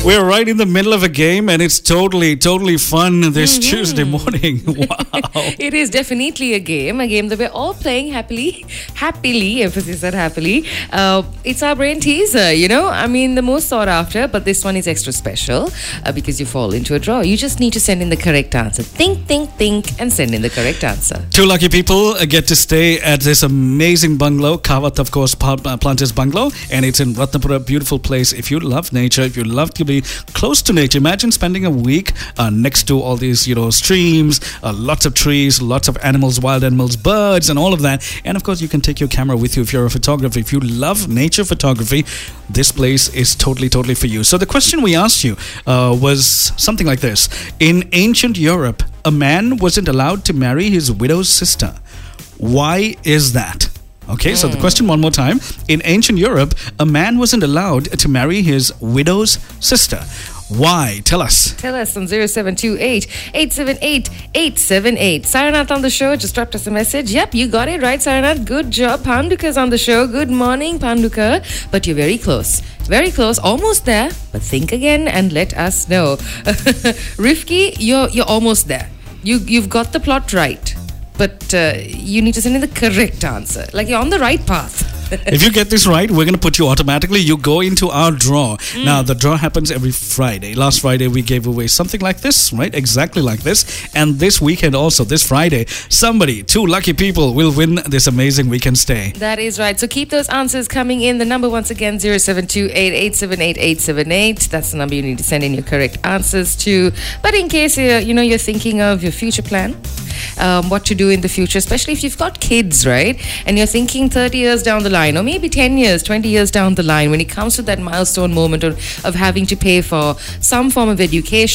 We're right in the middle of a game, and it's totally fun this Tuesday morning. Wow. It is definitely a game that we're all playing happily, emphasis on happily. It's our brain teaser, I mean, the most sought after, but this one is extra special because you fall into a draw. You just need to send in the correct answer. Think, and send in the correct answer. Two lucky people get to stay at this amazing bungalow, Kawat, of course, Planters Bungalow, and it's in Ratnapura, beautiful place. If you love nature, if you love to be close to nature, imagine spending a week next to all these, streams, lots of trees, lots of animals, wild animals, birds, and all of that. And of course, you can take your camera with you if you're a photographer. If you love nature photography, this place is totally for you. So the question we asked you was something like this. In ancient Europe, a man wasn't allowed to marry his widow's sister. Why is that? Okay, so the question one more time. In ancient Europe, a man wasn't allowed to marry his widow's sister. Why? Tell us. Tell us on 0728 878 878. Saranath on the show just dropped us a message. Yep, you got it right, Saranath. Good job. Panduka's on the show. Good morning, Panduka. But you're very close. Very close. Almost there. But think again and let us know. Rifki, you're almost there. You've got the plot right. But you need to send in the correct answer. Like you're on the right path. If you get this right, we're going to put you automatically. You go into our draw. Now, the draw happens every Friday. Last Friday, we gave away something like this, right? Exactly like this. And this weekend also, this Friday, two lucky people will win this amazing weekend stay. That is right. So keep those answers coming in. The number once again, 0728 878 878. That's the number you need to send in your correct answers to. But in case, you're thinking of your future plan, what to do in the future, especially if you've got kids, right? And you're thinking 30 years down the line, or maybe 10 years, 20 years down the line, when it comes to that milestone moment of having to pay for some form of education,